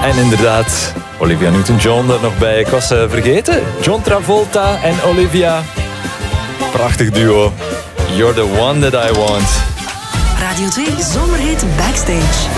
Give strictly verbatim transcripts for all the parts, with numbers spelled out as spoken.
En inderdaad, Olivia Newton-John er nog bij. Ik was uh, vergeten. John Travolta en Olivia. Prachtig duo. You're the one that I want. Radio twee Zomerhit Backstage.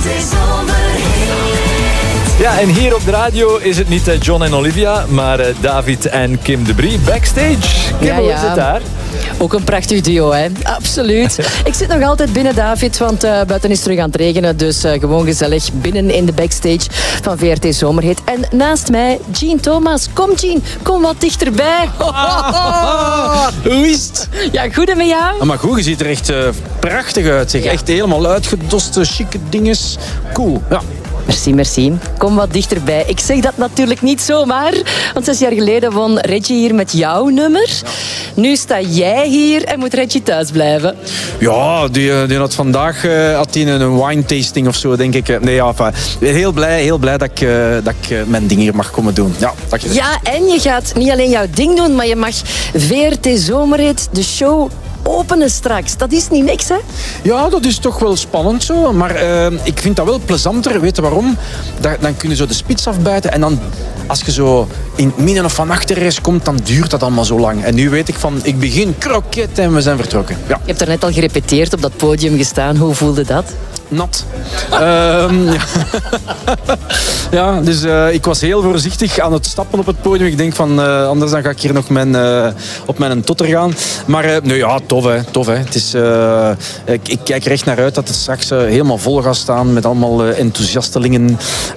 Ja, en hier op de radio is het niet John en Olivia, maar David en Kim de Brie backstage. Kim, ja, hoe ja. is het daar? Ook een prachtig duo, hè? Absoluut. Ik zit nog altijd binnen, David, want uh, buiten is het terug aan het regenen. Dus uh, gewoon gezellig binnen in de backstage van V R T Zomerhit. En naast mij, Jean Thomas. Kom, Jean, kom wat dichterbij. Hoe is het? Ja, goed en met jou? Ah, maar goed, je ziet er echt uh, prachtig uit. Zeg. Ja. Echt helemaal uitgedoste, chique dinges. Cool, ja. Merci, merci. Kom wat dichterbij. Ik zeg dat natuurlijk niet zomaar, want zes jaar geleden won Reggie hier met jouw nummer. Ja. Nu sta jij hier en moet Reggie thuis blijven. Ja, die, die had vandaag uh, had die een wine tasting of zo, denk ik. Nee, ja, enfin, heel blij, heel blij dat ik, uh, dat ik uh, mijn ding hier mag komen doen. Ja, dank je. Ja, en je gaat niet alleen jouw ding doen, maar je mag V R T Zomerhit, de show, openen straks. Dat is niet niks, hè? Ja, dat is toch wel spannend zo. Maar uh, ik vind dat wel plezanter. Weet je waarom? Da- dan kun je zo de spits afbuiten. En dan, als je zo in het midden of van achter komt, dan duurt dat allemaal zo lang. En nu weet ik van, ik begin kroket en we zijn vertrokken. Ja. Je hebt er net al gerepeteerd, op dat podium gestaan. Hoe voelde dat? Nat. um, ja. ja, dus uh, ik was heel voorzichtig aan het stappen op het podium. Ik denk van, uh, anders dan ga ik hier nog mijn, uh, op mijn totter gaan. Maar uh, nee, ja, tof hè, tof hè. Het is, uh, ik, ik kijk er echt naar uit dat het straks uh, helemaal vol gaat staan met allemaal uh, enthousiastelingen.